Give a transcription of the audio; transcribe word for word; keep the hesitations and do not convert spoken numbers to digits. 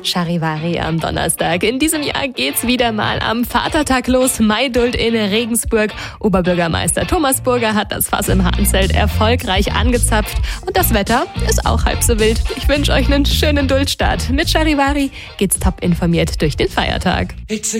Charivari am Donnerstag. In diesem Jahr geht's wieder mal am Vatertag los. Maidult in Regensburg. Oberbürgermeister Thomas Burger hat das Fass im Hahnzelt erfolgreich angezapft. Und das Wetter ist auch halb so wild. Ich wünsche euch einen schönen Duldstart. Mit Charivari geht's top informiert durch den Feiertag. It's a